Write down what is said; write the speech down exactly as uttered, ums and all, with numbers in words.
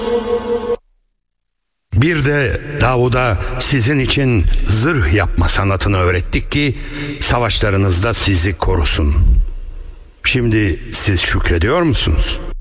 Bir de Davud'a sizin için zırh yapma sanatını öğrettik ki savaşlarınızda sizi korusun. Şimdi siz şükrediyor musunuz?